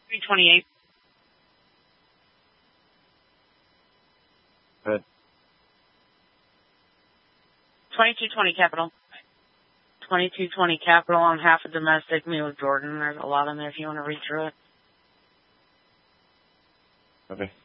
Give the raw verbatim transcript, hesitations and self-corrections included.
three twenty-eight. Good. twenty-two twenty Capital. twenty-two twenty Capital on half of domestic, me with Jordan. There's a lot in there if you want to read through it. Okay.